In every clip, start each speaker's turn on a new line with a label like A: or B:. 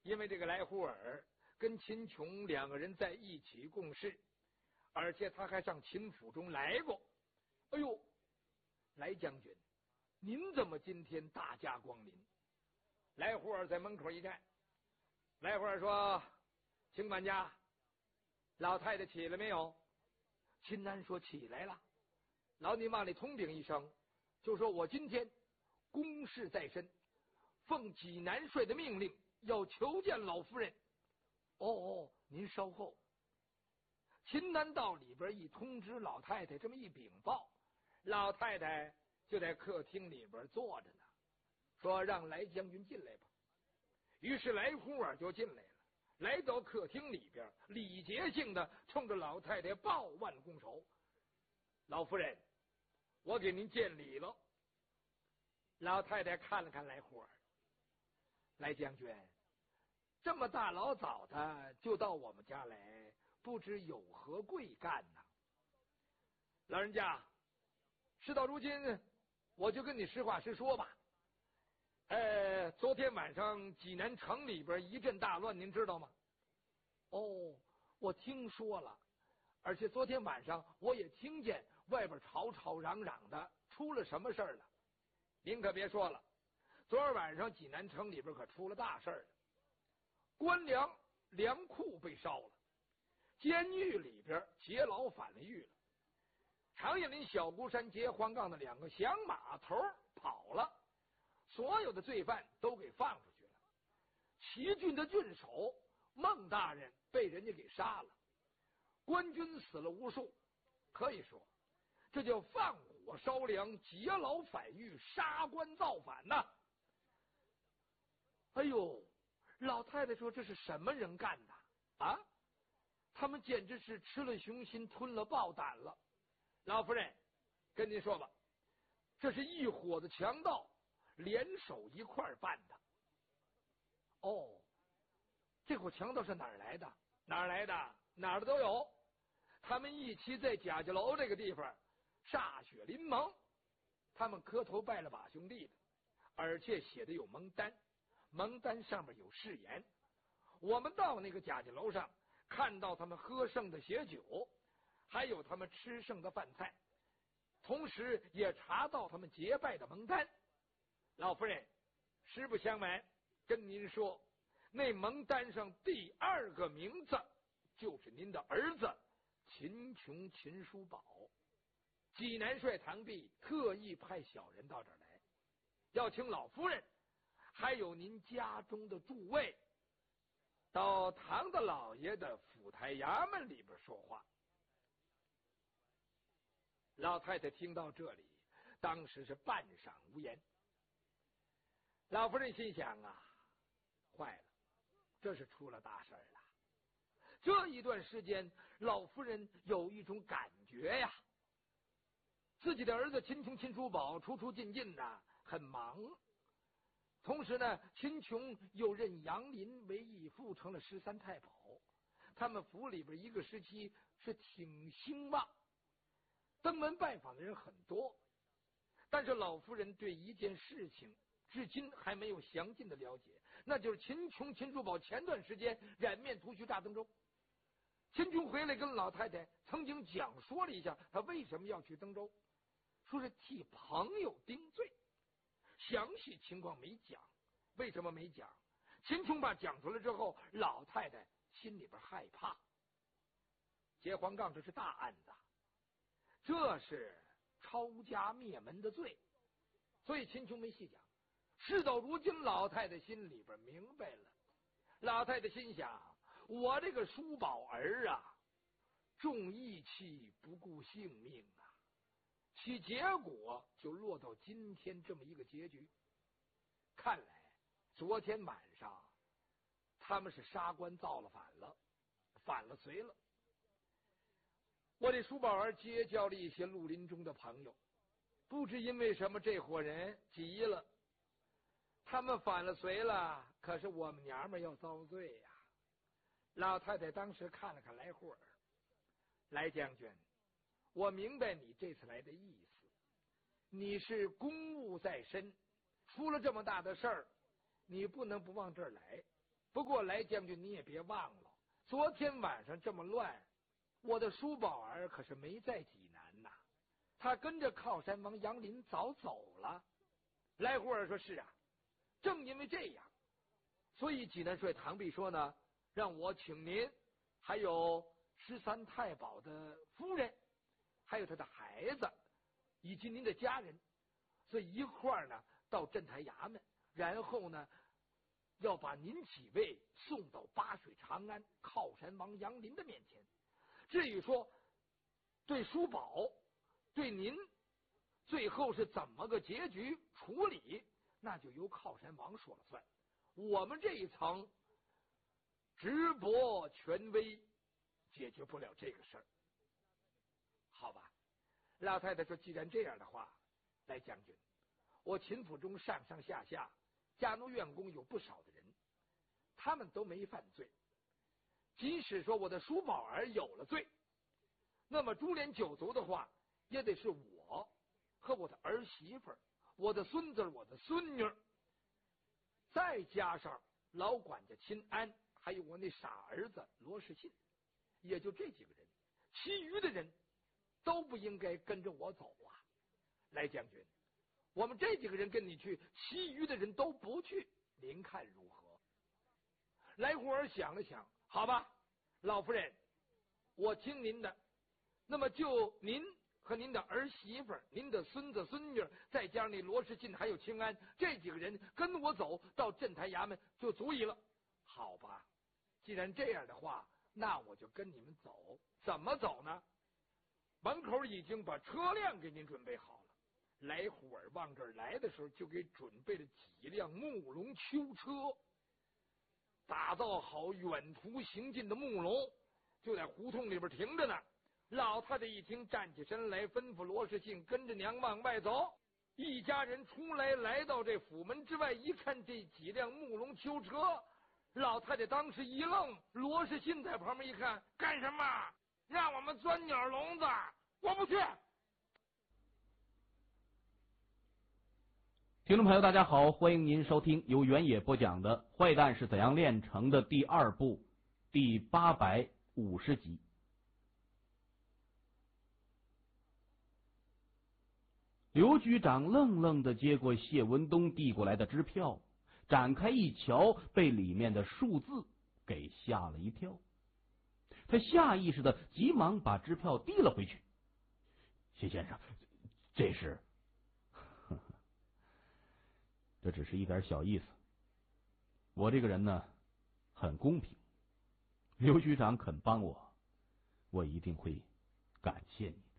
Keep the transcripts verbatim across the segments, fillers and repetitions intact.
A: 因为这个来胡尔跟秦琼两个人在一起共事，而且他还上秦府中来过。哎呦，来将军，您怎么今天大驾光临？来胡尔在门口一站，来胡尔说：“秦管家，老太太起来没有？”秦南说：“起来了。”老你往里通禀一声，就说我今天公事在身，奉济南帅的命令要求见老夫人。哦哦，您稍后。秦南到里边一通知老太太，这么一禀报，老太太就在客厅里边坐着呢，说让来将军进来吧。于是来胡尔就进来了，来到客厅里边，礼节性的冲着老太太抱腕拱手：“老夫人，我给您见礼了。”老太太看了看来胡尔：“来将军，这么大老早的就到我们家来，不知有何贵干呢？”老人家，事到如今，我就跟你实话实说吧。呃，昨天晚上济南城里边一阵大乱，您知道吗？哦，我听说了，而且昨天晚上我也听见外边吵吵嚷嚷的，出了什么事儿了？您可别说了，昨儿晚上济南城里边可出了大事儿了，官粮粮库被烧了，监狱里边劫牢反了狱了，长叶林小孤山劫黄杠的两个响马头跑了，所有的罪犯都给放出去了。齐郡的郡守孟大人被人家给杀了，官军死了无数，可以说这叫放火烧粮、劫牢反狱、杀官造反呐、啊！哎呦，老太太说这是什么人干的啊？他们简直是吃了雄心吞了豹胆了。老夫人，跟您说吧，这是一伙子强盗联手一块儿办的。哦，这伙强盗是哪儿来的？哪儿来的？哪儿的都有。他们一起在贾家楼这个地方歃血临盟，他们磕头拜了把兄弟的，而且写的有盟单，盟单上面有誓言。我们到那个贾家楼上，看到他们喝剩的血酒，还有他们吃剩的饭菜，同时也查到他们结拜的盟单。老夫人，实不相瞒，跟您说，那盟单上第二个名字就是您的儿子秦琼秦叔宝。济南帅堂弟特意派小人到这儿来，要请老夫人还有您家中的诸位到唐大老爷的府台衙门里边说话。老太太听到这里，当时是半晌无言。老夫人心想啊，坏了，这是出了大事了。这一段时间，老夫人有一种感觉呀，自己的儿子秦琼秦叔宝出出进进的很忙，同时呢，秦琼又任杨林为义父，成了十三太保，他们府里边一个时期是挺兴旺，登门拜访的人很多。但是老夫人对一件事情至今还没有详尽的了解，那就是秦琼秦叔宝前段时间染面屠须炸登州。秦琼回来跟老太太曾经讲说了一下他为什么要去登州，说是替朋友顶罪，详细情况没讲。为什么没讲？秦琼把讲出来之后，老太太心里边害怕。劫黄杠这是大案子，这是抄家灭门的罪，所以秦琼没细讲。事到如今，老太太心里边明白了。老太太心想，我这个叔宝儿啊，重义气不顾性命啊，其结果就落到今天这么一个结局。看来昨天晚上他们是杀官造了反了，反了随了。我这叔宝儿结交了一些绿林中的朋友，不知因为什么这伙人急了，他们反了随了，可是我们娘们要遭罪呀、啊。老太太当时看了看来户儿，来将军，我明白你这次来的意思，你是公务在身，出了这么大的事儿，你不能不往这儿来。 不过来将军你也别忘了，昨天晚上这么乱，我的叔宝儿可是没在济南呐，他跟着靠山王杨林早走了。来胡儿说是啊，正因为这样，所以济南帅唐弼说呢，让我请您还有十三太保的夫人，还有他的孩子，以及您的家人，所以一块儿呢到镇台衙门，然后呢要把您几位送到八水长安靠山王杨林的面前。至于说对叔宝对您最后是怎么个结局处理，那就由靠山王说了算，我们这一层直播权威解决不了这个事儿，好吧？老太太说，既然这样的话，来将军，我秦府中上上下下家奴院工有不少的人，他们都没犯罪，即使说我的叔宝儿有了罪，那么株连九族的话，也得是我和我的儿媳妇儿、我的孙子、我的孙女，再加上老管家秦安，还有我那傻儿子罗世信，也就这几个人，其余的人都不应该跟着我走啊！来将军，我们这几个人跟你去，其余的人都不去，您看如何？来胡儿想了想，好吧，老夫人，我听您的。那么就您和您的儿媳妇、您的孙子孙女，再加上那罗世信还有清安这几个人跟我走到镇台衙门就足以了。好吧，既然这样的话，那我就跟你们走。怎么走呢？门口已经把车辆给您准备好了。来虎儿往这儿来的时候，就给准备了几辆木龙囚车，打造好远途行进的木龙，就在胡同里边停着呢。老太太一听，站起身来，吩咐罗世信跟着娘往外走。一家人出来，来到这府门之外，一看这几辆木龙囚车，老太太当时一愣。罗世信在旁边一看，干什么？让我们钻鸟笼子？我不去。
B: 听众朋友大家好，欢迎您收听由原野播讲的《坏蛋是怎样炼成的》第二部第八百五十集。刘局长愣愣地接过谢文东递过来的支票，展开一瞧，被里面的数字给吓了一跳。他下意识的急忙把支票递了回去。谢先生，这是呵呵这只是一点小意思，我这个人呢很公平，刘局长肯帮我，我一定会感谢你。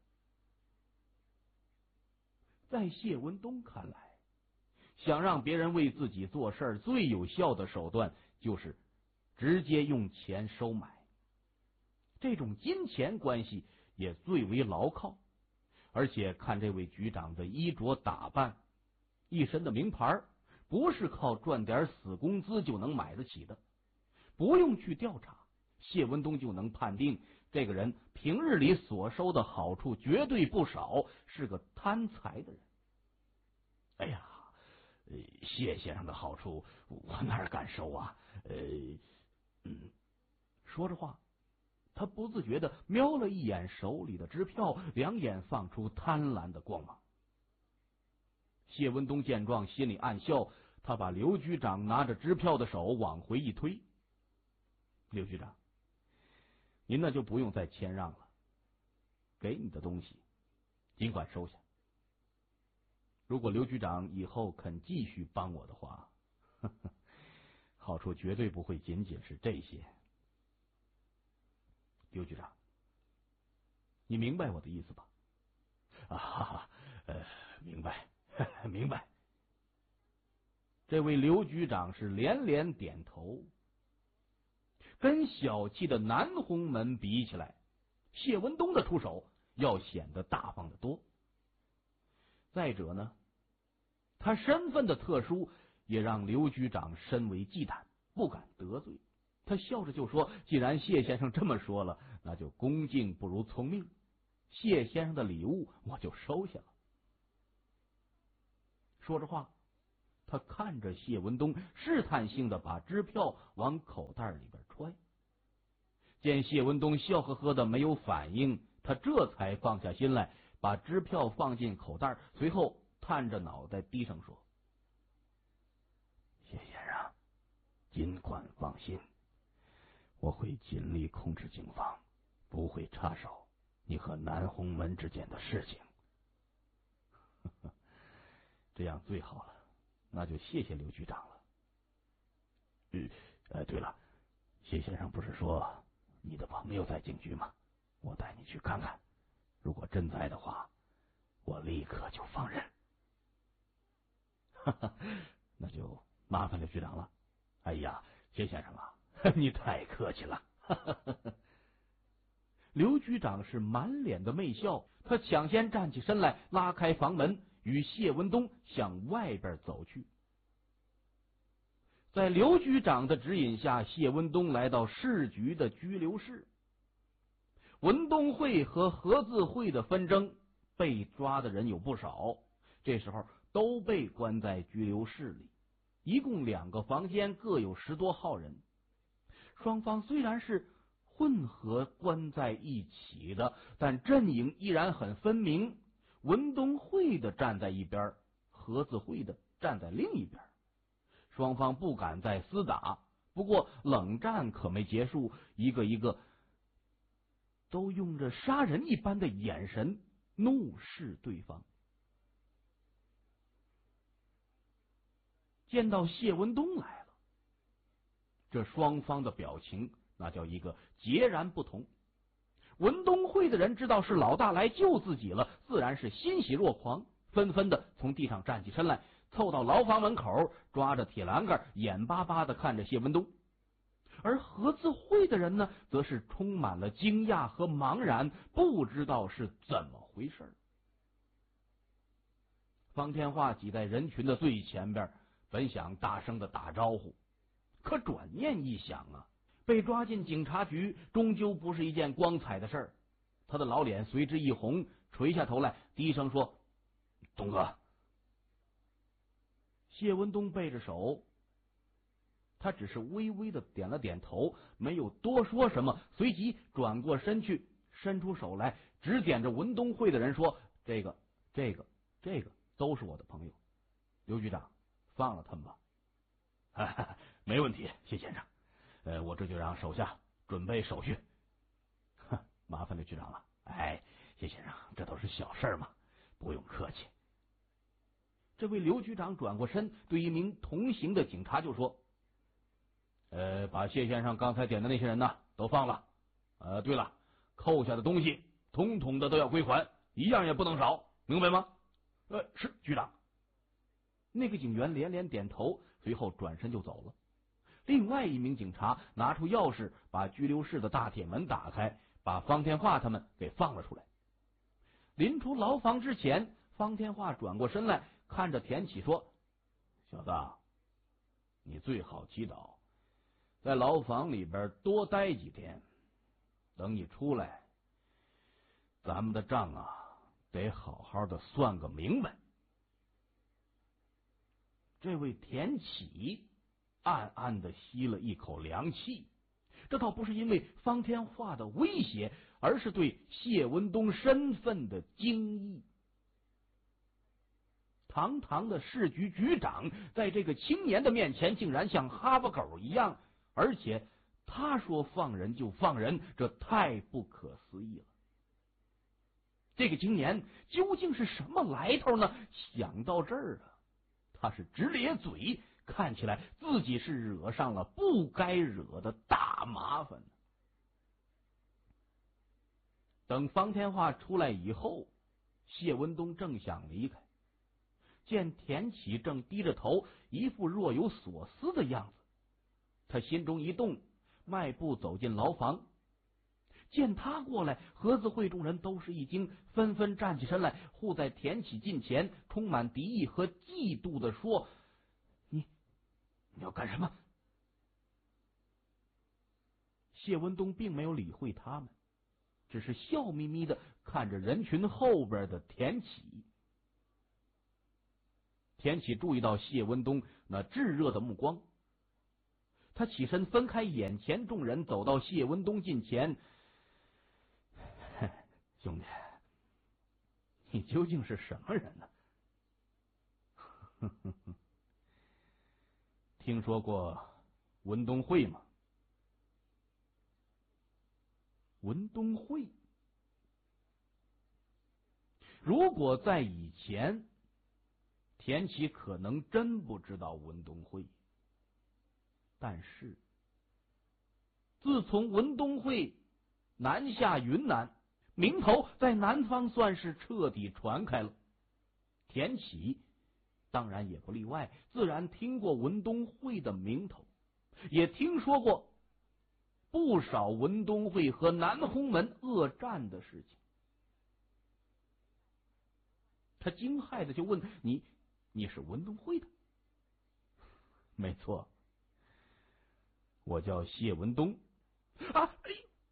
B: 在谢文东看来，想让别人为自己做事最有效的手段就是直接用钱收买，这种金钱关系也最为牢靠。而且看这位局长的衣着打扮，一身的名牌，不是靠赚点死工资就能买得起的。不用去调查，谢文东就能判定这个人平日里所收的好处绝对不少，是个贪财的人。哎呀，谢先生的好处我哪敢收啊？呃，嗯，说着话，他不自觉的瞄了一眼手里的支票，两眼放出贪婪的光芒。谢文东见状，心里暗笑，他把刘局长拿着支票的手往回一推。刘局长，您那就不用再谦让了，给你的东西尽管收下。如果刘局长以后肯继续帮我的话，呵呵，好处绝对不会仅仅是这些。刘局长，你明白我的意思吧？啊，哈哈，呃，明白，呵呵，明白。这位刘局长是连连点头。跟小气的南红门比起来，谢文东的出手要显得大方得多。再者呢，他身份的特殊也让刘局长深为忌惮，不敢得罪。他笑着就说，既然谢先生这么说了，那就恭敬不如从命，谢先生的礼物我就收下了。说着话， 他看着谢文东，试探性的把支票往口袋里边揣。见谢文东笑呵呵的没有反应，他这才放下心来，把支票放进口袋，随后探着脑袋低声说：“谢先生，尽管放心，我会尽力控制警方，不会插手你和南红门之间的事情。”这样最好了，那就谢谢刘局长了。呃，呃，对了，谢先生不是说你的朋友在警局吗？我带你去看看，如果真在的话，我立刻就放人。哈哈，那就麻烦刘局长了。哎呀，谢先生啊，你太客气了。刘局长是满脸的媚笑，他抢先站起身来，拉开房门，与谢文东向外边走去。在刘局长的指引下，谢文东来到市局的拘留室。文东会和何自会的纷争，被抓的人有不少，这时候都被关在拘留室里，一共两个房间，各有十多号人。双方虽然是混合关在一起的，但阵营依然很分明。文东会的站在一边，何自会的站在另一边。双方不敢再厮打，不过冷战可没结束，一个一个都用着杀人一般的眼神怒视对方。见到谢文东来了，这双方的表情那叫一个截然不同。文东会的人知道是老大来救自己了，自然是欣喜若狂，纷纷的从地上站起身来，凑到牢房门口，抓着铁栏杆，眼巴巴的看着谢文东。而何自会的人呢，则是充满了惊讶和茫然，不知道是怎么回事。方天化挤在人群的最前边，本想大声的打招呼，可转念一想啊，被抓进警察局终究不是一件光彩的事儿。他的老脸随之一红，垂下头来低声说：“东哥。”谢文东背着手，他只是微微的点了点头，没有多说什么，随即转过身去，伸出手来指点着文东会的人说：“这个这个这个都是我的朋友，刘局长放了他们吧。”啊，没问题，谢先生。呃，我这就让手下准备手续。哼，麻烦刘局长了。哎，谢先生，这都是小事嘛，不用客气。这位刘局长转过身，对一名同行的警察就说：“呃，把谢先生刚才点的那些人呢，都放了。呃，对了，扣下的东西，统统的都要归还，一样也不能少，明白吗？”呃，是局长。那个警员连连点头，随后转身就走了。另外一名警察拿出钥匙，把拘留室的大铁门打开，把方天化他们给放了出来。临出牢房之前，方天化转过身来，看着田启说：“小子，你最好祈祷，在牢房里边多待几天，等你出来，咱们的账啊，得好好的算个明白。”这位田启暗暗的吸了一口凉气，这倒不是因为方天化的威胁，而是对谢文东身份的惊异。堂堂的市局局长，在这个青年的面前竟然像哈巴狗一样，而且他说放人就放人，这太不可思议了。这个青年究竟是什么来头呢？想到这儿啊，他是直咧嘴，看起来自己是惹上了不该惹的大麻烦。等方天化出来以后，谢文东正想离开，见田启正低着头，一副若有所思的样子，他心中一动，迈步走进牢房。见他过来，何自会众人都是一惊，纷纷站起身来，护在田启近前，充满敌意和嫉妒的说：“你你要干什么？”谢文东并没有理会他们，只是笑眯眯的看着人群后边的田启。 田启注意到谢文东那炙热的目光，他起身分开眼前众人，走到谢文东近前。兄弟，你究竟是什么人呢？听说过文东会吗？文东会，如果在以前，田启可能真不知道文东会。但是，自从文东会南下云南，名头在南方算是彻底传开了。田启当然也不例外，自然听过文东会的名头，也听说过不少文东会和南洪门恶战的事情。他惊骇的就问：你你是文东会的？没错，我叫谢文东。啊！哎，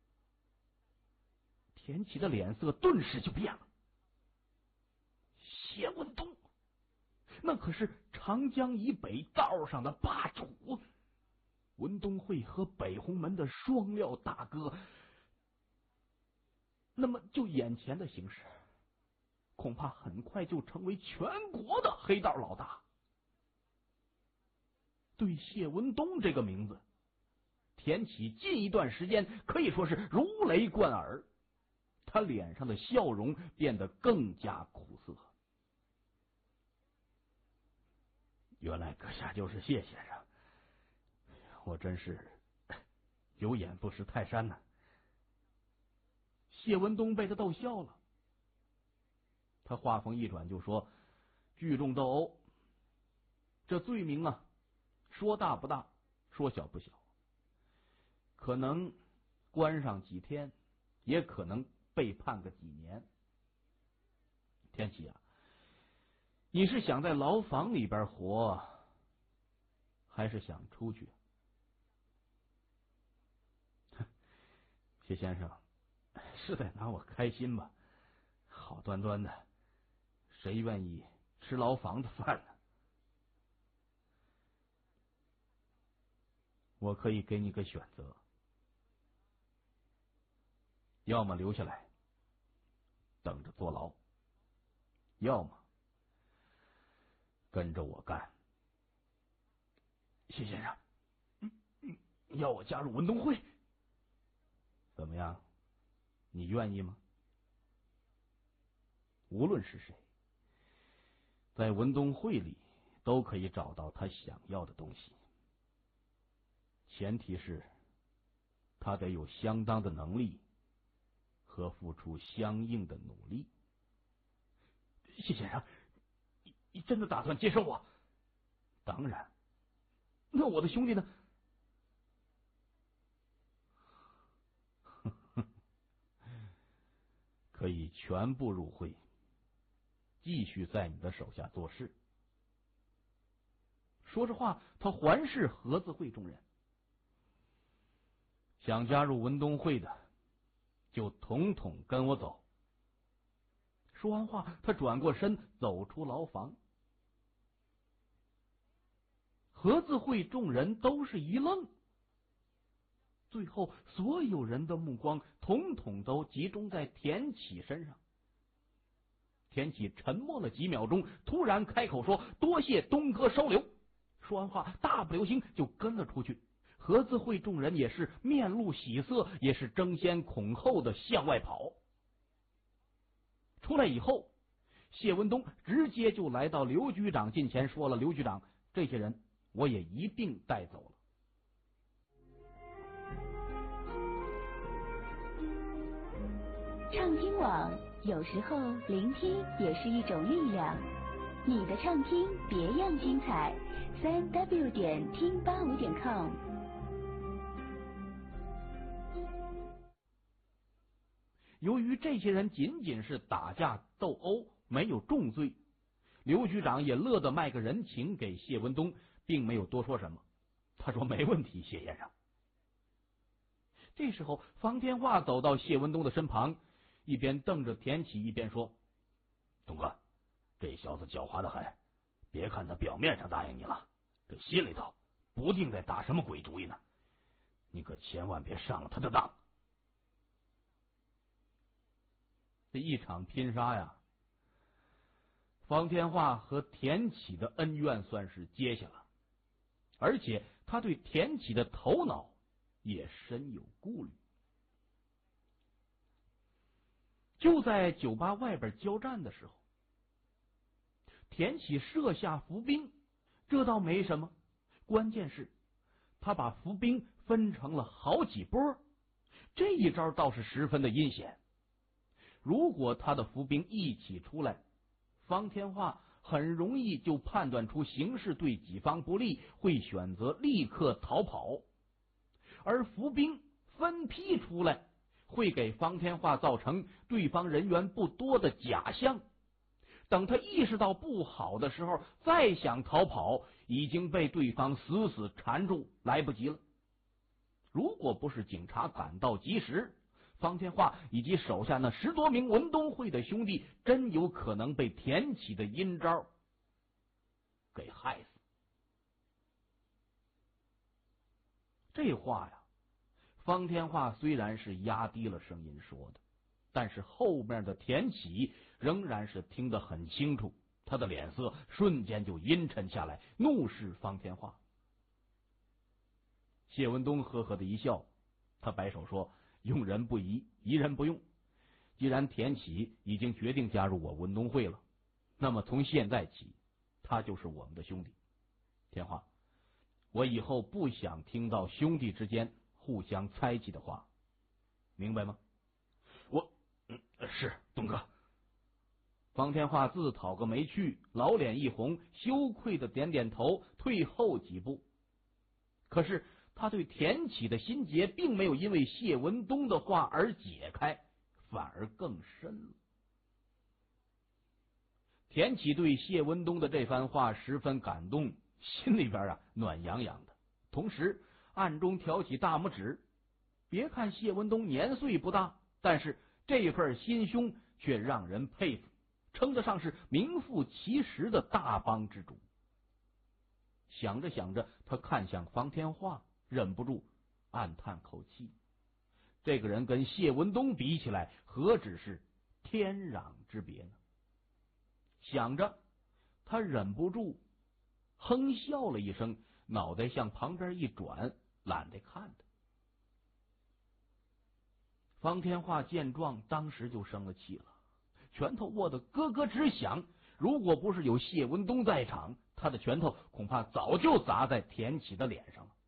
B: 田启的脸色顿时就变了。谢文东，那可是长江以北道上的霸主，文东会和北洪门的双料大哥。那么就眼前的形势，恐怕很快就成为全国的黑道老大。对谢文东这个名字，田启近一段时间可以说是如雷贯耳，他脸上的笑容变得更加苦涩。原来阁下就是谢先生，我真是有眼不识泰山呐。谢文东被他逗笑了，他话锋一转就说：聚众斗殴，这罪名啊，说大不大，说小不小，可能关上几天，也可能被判个几年。田启啊，你是想在牢房里边活，还是想出去？谢先生是在拿我开心吧？好端端的，谁愿意吃牢房的饭呢？我可以给你个选择，要么留下来等着坐牢，要么跟着我干。谢先生，嗯嗯，要我加入文东会，怎么样？你愿意吗？无论是谁，在文东会里都可以找到他想要的东西，前提是他得有相当的能力和付出相应的努力。谢先生，你你真的打算接受我？当然。那我的兄弟呢？可以全部入会，继续在你的手下做事。说着话，他环视何子会众人，想加入文东会的，就统统跟我走。说完话，他转过身走出牢房。何子会众人都是一愣，最后所有人的目光统统都集中在田启身上。田启沉默了几秒钟，突然开口说：多谢东哥收留。说完话，大步流星就跟了出去。何子会众人也是面露喜色，也是争先恐后的向外跑。出来以后，谢文东直接就来到刘局长近前，说了：刘局长，这些人我也一并带走了。
C: 畅听网，有时候聆听也是一种力量。你的畅听别样精彩，三 w 点听八五点 com。
B: 由于这些人仅仅是打架斗殴，没有重罪，刘局长也乐得卖个人情给谢文东，并没有多说什么。他说：没问题，谢先生。这时候，方天化走到谢文东的身旁，一边瞪着田启，一边说：东哥，这小子狡猾的很， 别看他表面上答应你了，这心里头不定在打什么鬼主意呢。你可千万别上了他的当。这一场拼杀呀，方天画和田启的恩怨算是结下了，而且他对田启的头脑也深有顾虑。就在酒吧外边交战的时候，田启设下伏兵，这倒没什么，关键是他把伏兵分成了好几波，这一招倒是十分的阴险。如果他的伏兵一起出来，方天画很容易就判断出形势对己方不利，会选择立刻逃跑；而伏兵分批出来，会给方天画造成对方人员不多的假象。等他意识到不好的时候，再想逃跑，已经被对方死死缠住，来不及了。如果不是警察赶到及时，方天画以及手下那十多名文东会的兄弟，真有可能被田启的阴招给害死。这话呀，方天画虽然是压低了声音说的，但是后面的田启仍然是听得很清楚，他的脸色瞬间就阴沉下来，怒视方天画。谢文东呵呵的一笑，他摆手说：“用人不疑，疑人不用。既然田启已经决定加入我文东会了，那么从现在起，他就是我们的兄弟。天画，我以后不想听到兄弟之间互相猜忌的话，明白吗？”我嗯是东哥。方天画自讨个没趣，老脸一红，羞愧的点点头，退后几步。可是他对田启的心结并没有因为谢文东的话而解开，反而更深了。田启对谢文东的这番话十分感动，心里边啊暖洋洋的，同时暗中挑起大拇指。别看谢文东年岁不大，但是这份心胸却让人佩服，称得上是名副其实的大帮之主。想着想着，他看向方天画，忍不住暗叹口气。这个人跟谢文东比起来，何止是天壤之别呢？想着，他忍不住哼笑了一声，脑袋向旁边一转，懒得看他。方天画见状，当时就生了气了，拳头握得咯咯直响。如果不是有谢文东在场，他的拳头恐怕早就砸在田启的脸上了。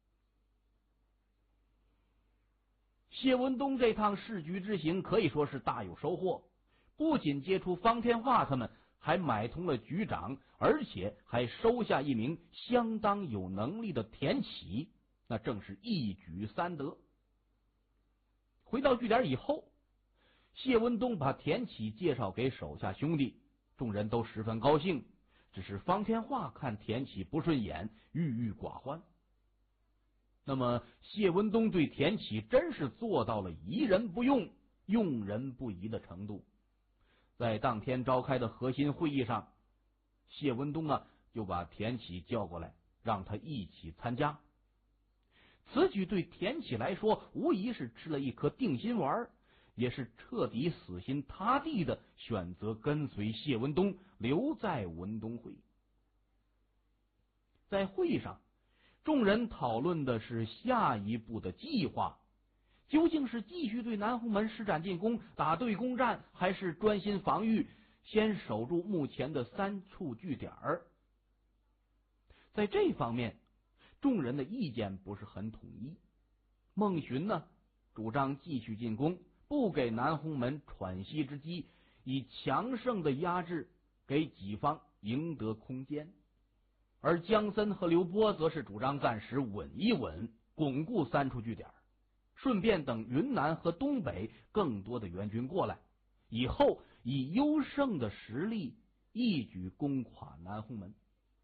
B: 谢文东这趟市局之行可以说是大有收获，不仅接触方天画他们，还买通了局长，而且还收下一名相当有能力的田启，那正是一举三得。回到据点以后，谢文东把田启介绍给手下兄弟，众人都十分高兴，只是方天画看田启不顺眼，郁郁寡欢。那么谢文东对田启真是做到了疑人不用，用人不疑的程度。在当天召开的核心会议上，谢文东啊就把田启叫过来，让他一起参加。此举对田启来说无疑是吃了一颗定心丸，也是彻底死心塌地的选择跟随谢文东留在文东会。在会议上，众人讨论的是下一步的计划，究竟是继续对南红门施展进攻，打对攻战，还是专心防御，先守住目前的三处据点儿。在这方面，众人的意见不是很统一。孟寻呢，主张继续进攻，不给南红门喘息之机，以强盛的压制给己方赢得空间。而江森和刘波则是主张暂时稳一稳，巩固三处据点，顺便等云南和东北更多的援军过来以后，以优胜的实力一举攻垮南红门。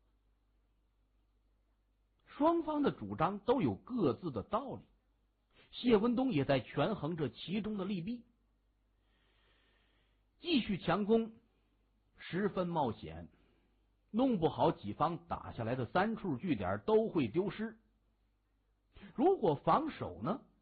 B: 双方的主张都有各自的道理，谢文东也在权衡这其中的利弊。继续强攻十分冒险， 弄不好己方打下来的三处据点都会丢失。如果防守呢，